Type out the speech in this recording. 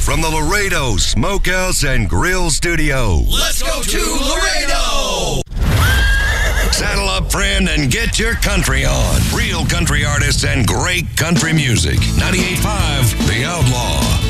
from the Laredo Smokehouse and Grill Studio. Let's go to Laredo! Saddle up, friend, and get your country on. Real country artists and great country music. 98.5 The Outlaw.